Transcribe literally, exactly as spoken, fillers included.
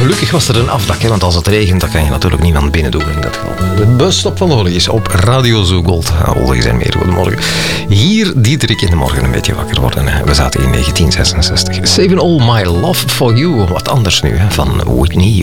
Gelukkig was er een afdak, hè, want als het regent, dan kan je natuurlijk niemand binnen doen in dat geval. De busstop van de Hollies op Radio Zoogold. Hollies en meer, goedemorgen. Hier Diederik in de morgen een beetje wakker worden. Hè. We zaten in negentien zesenzestig. Saving All My Love For You. Wat anders nu, hè, van Whitney